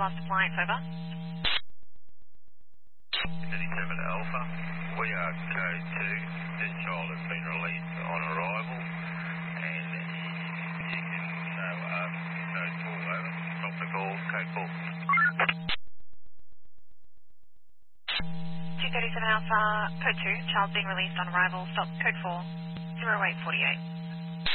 last appliance, over. 37 Alpha, we are code 2. This child has been released on arrival, and you can show code 4, over. Stop the call, code 4. 237 Alpha, code 2, child being released on arrival, stop code 4, 0848.